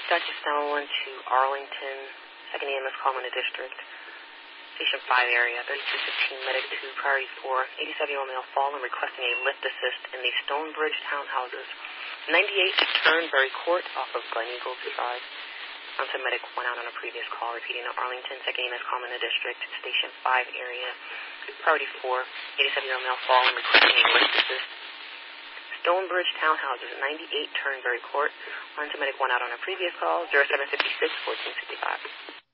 Dutchess 911 to Arlington, 2nd EMS call in the district, Station 5 area, 3215 Medic 2, Priority 4, 87-year-old male fallen requesting a lift assist in the Stonebridge Townhouses, 98 Turnberry Court off of Glen Eagles Drive. Onset Medic went out on a previous call, repeating the Arlington, 2nd EMS call in the district, Station 5 area, Priority 4, 87-year-old male fallen requesting a lift assist. Stonebridge Townhouses, 98 Turnberry Court. Onset Medic went out on a previous call, 0756 1455.